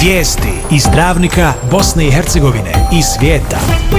Vijesti iz Travnika, Bosne i Hercegovine i svijeta.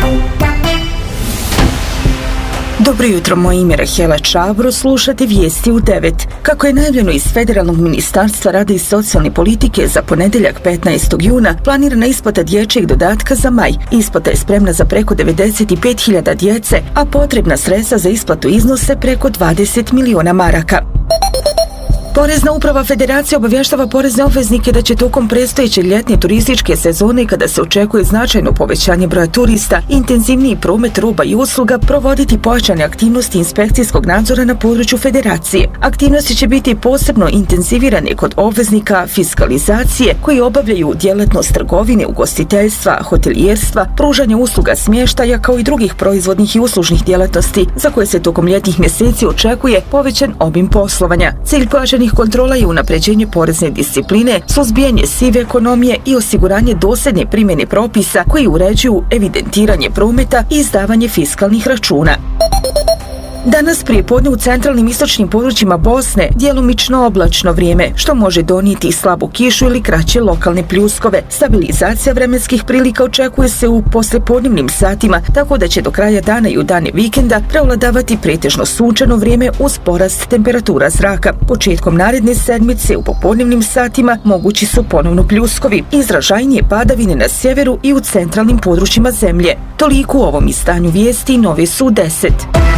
Dobro jutro, moje ime je Rahela Čabro, slušate vijesti u 9. Kako je najavljeno iz Federalnog ministarstva rada i socijalne politike, za ponedjeljak 15. juna planirana isplata dječjeg dodatka za maj. Isplata je spremna za preko 95.000 djece, a potrebna sredstva za isplatu iznose preko 20 miliona maraka. Porezna uprava Federacije obavještava porezne obveznike da će tokom predstojeće ljetne turističke sezone, kada se očekuje značajno povećanje broja turista, intenzivniji promet roba i usluga, provoditi pojačane aktivnosti inspekcijskog nadzora na području Federacije. Aktivnosti će biti posebno intenzivirane kod obveznika fiskalizacije koji obavljaju djelatnost trgovine, ugostiteljstva, hotelijerstva, pružanja usluga smještaja kao i drugih proizvodnih i uslužnih djelatnosti za koje se tokom ljetnih mjeseci očekuje povećan obim poslovanja. Cilj pojačanih kontrola je unapređenje porezne discipline, suzbijanje sive ekonomije i osiguranje dosljedne primjene propisa koji uređuju evidentiranje prometa i izdavanje fiskalnih računa. Danas prijepodne u centralnim istočnim područjima Bosne djelomično oblačno vrijeme, što može donijeti slabu kišu ili kraće lokalne pljuskove. Stabilizacija vremenskih prilika očekuje se u poslijepodnevnim satima, tako da će do kraja dana i u dane vikenda prevladavati pretežno sunčano vrijeme uz porast temperatura zraka. Početkom naredne sedmice u popodnevnim satima mogući su ponovno pljuskovi, izražajnije padavine na sjeveru i u centralnim područjima zemlje. Toliko u ovom izdanju vijesti, nove su 10.